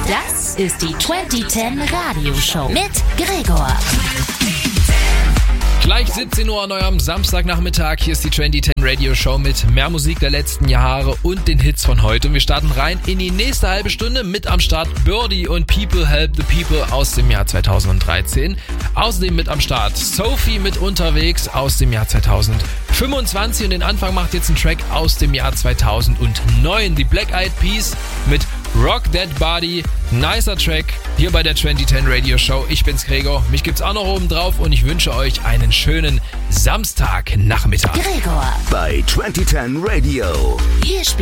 Das ist die 2010 Radioshow mit Gregor. Gleich 17 Uhr an eurem Samstagnachmittag. Hier ist die 2010 Radio Show mit mehr Musik der letzten Jahre und den Hits von heute. Und wir starten rein in die nächste halbe Stunde. Mit am Start Birdie und People Help the People aus dem Jahr 2013. Außerdem mit am Start Sophie mit Unterwegs aus dem Jahr 2025. Und den Anfang macht jetzt ein Track aus dem Jahr 2009. Die Black Eyed Peas mit Rock That Body. Nicer Track hier bei der 2010 Radio Show. Ich bin's Gregor. Mich gibt's auch noch oben drauf und ich wünsche euch einen schönen Samstagnachmittag. Gregor bei 2010 Radio. Hier